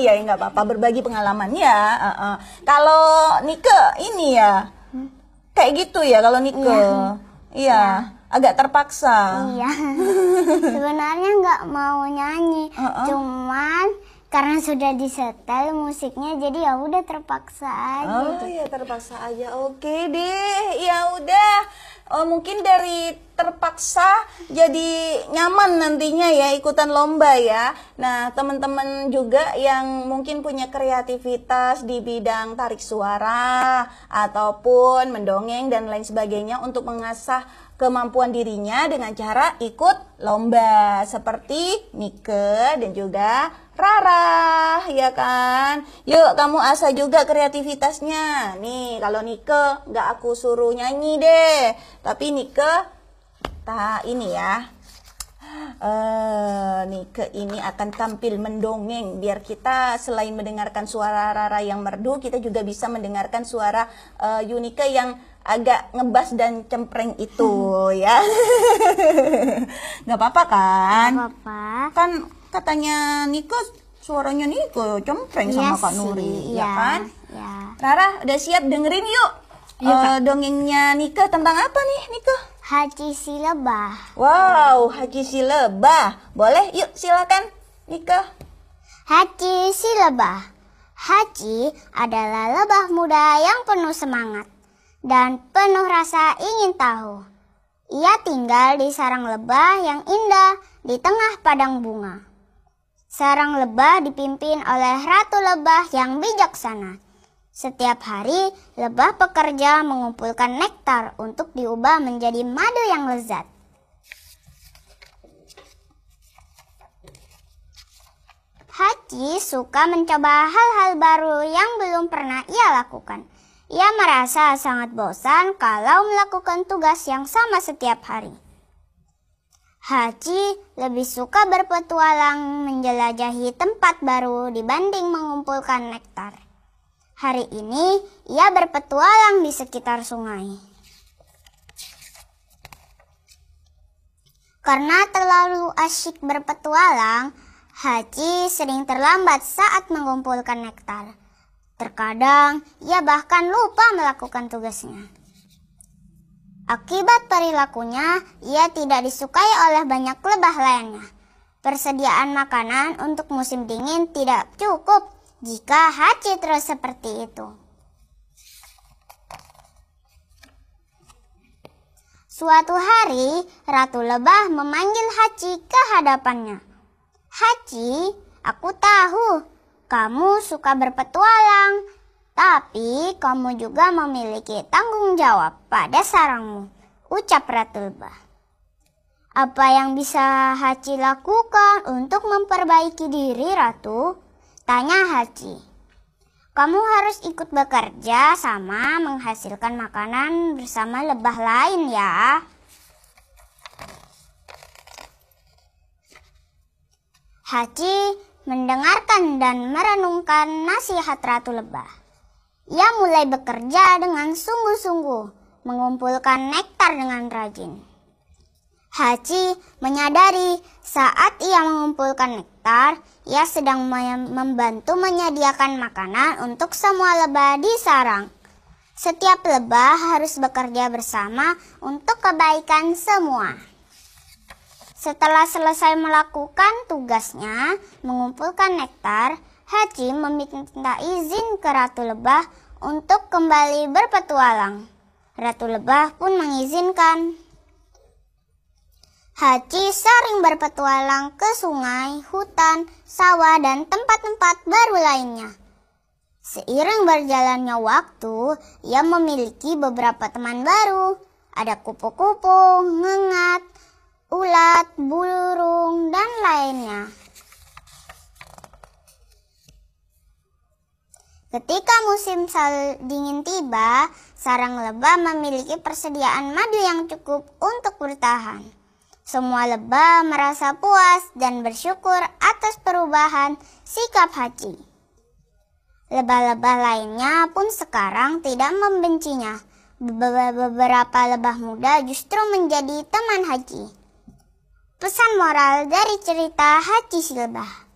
Iya, nggak apa-apa, berbagi pengalaman ya. Kalau Nike ini ya, kayak gitu ya kalau Nike. Iya, agak terpaksa. Iya. Sebenarnya nggak mau nyanyi, cuman karena sudah disetel musiknya, jadi ya udah terpaksa aja. Oh ya, terpaksa aja. Oke deh, ya udah. Mungkin dari terpaksa jadi nyaman nantinya ya ikutan lomba ya. Nah, teman-teman juga yang mungkin punya kreativitas di bidang tarik suara ataupun mendongeng dan lain sebagainya untuk mengasah kemampuan dirinya dengan cara ikut lomba seperti Nike dan juga Rara, ya kan? Yuk kamu asah juga kreativitasnya. Nih kalau Nike nggak aku suruh nyanyi deh, tapi Nike ini ya. Nike ini akan tampil mendongeng biar kita selain mendengarkan suara Rara yang merdu, kita juga bisa mendengarkan suara Yunike yang agak ngebas dan cempreng itu ya. Nggak apa-apa kan? Nggak apa-apa. Kan katanya Nike suaranya Nike cempreng sama Kak Nuri, ya kan? Ya. Rara udah siap dengerin yuk dongengnya Nike tentang apa nih Nike? Haji si lebah. Wow, Haji si lebah. Boleh yuk silakan Nike. Haji si lebah. Haji adalah lebah muda yang penuh semangat dan penuh rasa ingin tahu. Ia tinggal di sarang lebah yang indah di tengah padang bunga. Sarang lebah dipimpin oleh ratu lebah yang bijaksana. Setiap hari, lebah pekerja mengumpulkan nektar untuk diubah menjadi madu yang lezat. Haji suka mencoba hal-hal baru yang belum pernah ia lakukan. Ia merasa sangat bosan kalau melakukan tugas yang sama setiap hari. Haji lebih suka berpetualang menjelajahi tempat baru dibanding mengumpulkan nektar. Hari ini ia berpetualang di sekitar sungai. Karena terlalu asyik berpetualang, Haji sering terlambat saat mengumpulkan nektar. Terkadang ia bahkan lupa melakukan tugasnya. Akibat perilakunya, ia tidak disukai oleh banyak lebah lainnya. Persediaan makanan untuk musim dingin tidak cukup jika Haji terus seperti itu. Suatu hari, Ratu Lebah memanggil Haji ke hadapannya. Haji, aku tahu kamu suka berpetualang, tapi kamu juga memiliki tanggung jawab pada sarangmu, ucap Ratu Lebah. Apa yang bisa Haji lakukan untuk memperbaiki diri, Ratu? Tanya Haji. Kamu harus ikut bekerja sama menghasilkan makanan bersama lebah lain ya. Haji mendengarkan dan merenungkan nasihat Ratu Lebah. Ia mulai bekerja dengan sungguh-sungguh, mengumpulkan nektar dengan rajin. Haji menyadari saat ia mengumpulkan nektar, ia sedang membantu menyediakan makanan untuk semua lebah di sarang. Setiap lebah harus bekerja bersama untuk kebaikan semua. Setelah selesai melakukan tugasnya, mengumpulkan nektar, Haji meminta izin ke Ratu Lebah untuk kembali berpetualang. Ratu Lebah pun mengizinkan. Haji sering berpetualang ke sungai, hutan, sawah, dan tempat-tempat baru lainnya. Seiring berjalannya waktu, ia memiliki beberapa teman baru. Ada kupu-kupu, ngengat, ulat, burung, dan lainnya. Ketika musim dingin tiba, sarang lebah memiliki persediaan madu yang cukup untuk bertahan. Semua lebah merasa puas dan bersyukur atas perubahan sikap Haji. Lebah-lebah lainnya pun sekarang tidak membencinya. Beberapa lebah muda justru menjadi teman Haji. Pesan moral dari cerita Haji si Lebah.